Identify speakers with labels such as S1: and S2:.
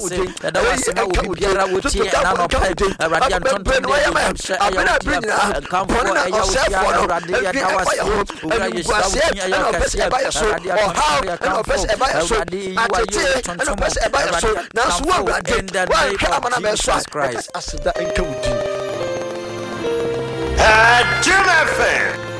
S1: wase yɛda wase ma obi biara wotie na no pa awurade antonton de yɛmhyɛ ayɛ kamfo ɛyɛ wotia awurade yɛda wase owura yɛhyira wotia ɛyɛ kɛseɛ awurade antonton yɛ kamfo awurade yiwa yɛ tonton awurade kamfo in the name of Jesus Christ.
S2: Jim FM.